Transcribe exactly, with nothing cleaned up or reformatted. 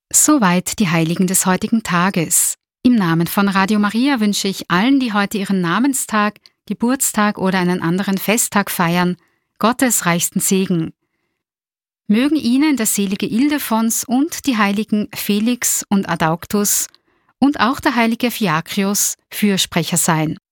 Soweit die Heiligen des heutigen Tages. Im Namen von Radio Maria wünsche ich allen, die heute ihren Namenstag, Geburtstag oder einen anderen Festtag feiern, Gottes reichsten Segen. Mögen Ihnen der selige Ildefons und die Heiligen Felix und Adauctus und auch der heilige Fiakrius Fürsprecher sein.